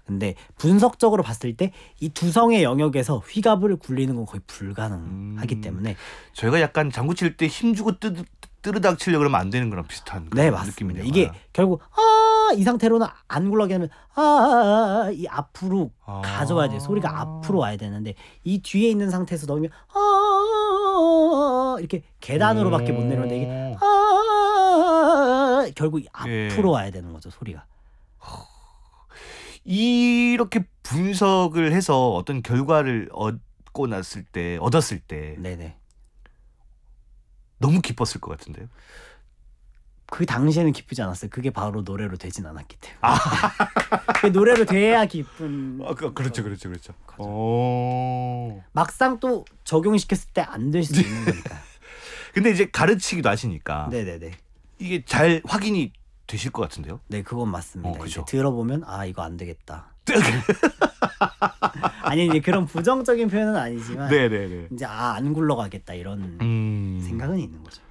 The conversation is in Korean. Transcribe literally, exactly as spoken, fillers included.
근데 분석적으로 봤을 때 이 두성의 영역에서 휘갑을 굴리는 건 거의 불가능하기 음. 때문에 저희가 약간 장구 칠 때 힘주고 뜨, 뜨르닥 치려고 그러면 안 되는 거랑 비슷한 네, 그런 맞습니다. 느낌이네요. 이게 결국 아 이 상태로는 안 굴러가게 하면 아 이 앞으로 아. 가져와야 돼요. 소리가 앞으로 와야 되는데 이 뒤에 있는 상태에서 넣으면 아 이렇게 계단으로밖에 못 내려오는데 이게 아 결국 앞으로 예. 와야 되는 거죠, 소리가. 이렇게 분석을 해서 어떤 결과를 얻고 났을 때 얻었을 때 네네. 너무 기뻤을 것 같은데요. 그 당시에는 기쁘지 않았어요. 그게 바로 노래로 되진 않았기 때문에. 아. 그 노래로 돼야 기쁜. 아, 그, 그렇죠, 그렇죠, 그렇죠. 거죠. 오. 막상 또 적용시켰을 때 안 될 수도 있는 거니까. 근데 이제 가르치기도 하시니까 네네네. 이게 잘 확인이 되실 것 같은데요. 네, 그건 맞습니다. 어, 이제 그죠. 들어보면 아 이거 안 되겠다. 아니 이제 그런 부정적인 표현은 아니지만 네네네. 이제 아 안 굴러가겠다 이런 음. 생각은 있는 거죠.